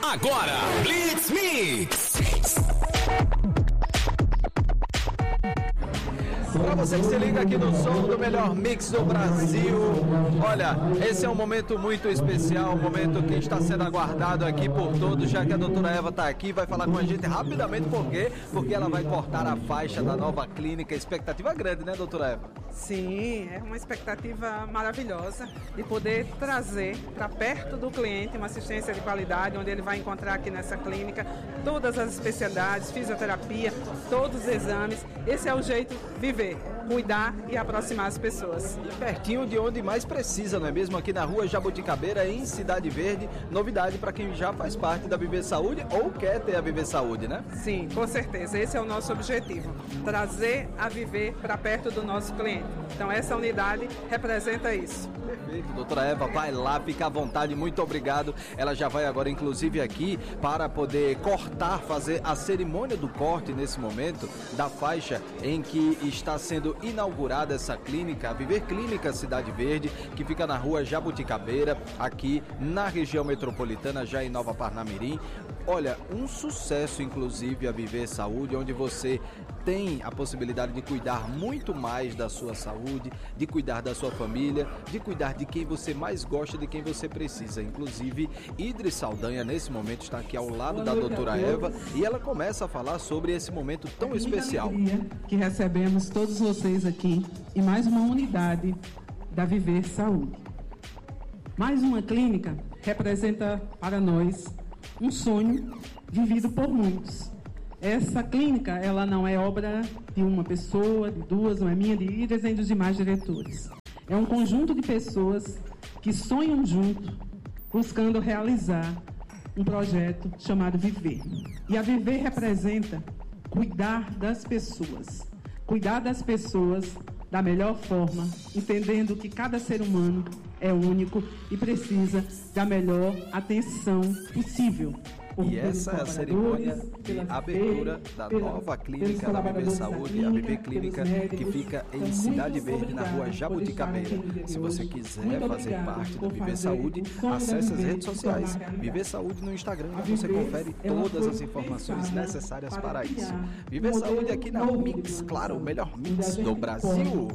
Agora, Blitz Mix. Pra você que se liga aqui no som do melhor mix do Brasil, olha, esse é um momento muito especial, um momento que está sendo aguardado aqui por todos, já que a doutora Eva está aqui, vai falar com a gente rapidamente, por quê? Porque ela vai cortar a faixa da nova clínica, expectativa grande, né, doutora Eva? Sim, é uma expectativa maravilhosa de poder trazer para perto do cliente uma assistência de qualidade, onde ele vai encontrar aqui nessa clínica todas as especialidades, fisioterapia, todos os exames. Esse é o jeito de viver, cuidar e aproximar as pessoas. E pertinho de onde mais precisa, não é mesmo? Aqui na rua Jabuticabeira, em Cidade Verde, novidade para quem já faz parte da Viver Saúde ou quer ter a Viver Saúde, né? Sim, com certeza, esse é o nosso objetivo, trazer a Viver para perto do nosso cliente. Então essa unidade representa isso. Perfeito, doutora Eva, vai lá, fica à vontade, muito obrigado. Ela já vai agora, inclusive, aqui para poder cortar, fazer a cerimônia do corte nesse momento da faixa em que está sendo inaugurada essa clínica, a Viver Clínica Cidade Verde, que fica na rua Jabuticabeira, aqui na região metropolitana, já em Nova Parnamirim. Olha, um sucesso, inclusive, a Viver Saúde, onde você tem a possibilidade de cuidar muito mais da sua saúde, de cuidar da sua família, de cuidar de quem você mais gosta, de quem você precisa. Inclusive, Idris Saldanha, nesse momento, está aqui ao lado da doutora Eva e ela começa a falar sobre esse momento tão especial. Que recebemos todos vocês aqui em mais uma unidade da Viver Saúde. Mais uma clínica representa para nós um sonho vivido por muitos. Essa clínica, ela não é obra de uma pessoa, de duas, não é minha, de Idris nem dos demais diretores. É um conjunto de pessoas que sonham junto, buscando realizar um projeto chamado Viver. E a Viver representa cuidar das pessoas da melhor forma, entendendo que cada ser humano é único e precisa da melhor atenção possível. E essa é a cerimônia de abertura da nova clínica da Viver Saúde, a Viver Clínica, que fica em Cidade Verde, na rua Jabuticabeira. Se você quiser fazer parte da Viver Saúde, acesse as redes sociais, Viver Saúde no Instagram, e você confere todas as informações necessárias para isso. Viver Saúde aqui na Mix, claro, o melhor mix do Brasil.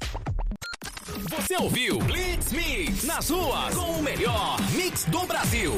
Você ouviu Blitz Mix nas ruas com o melhor mix do Brasil.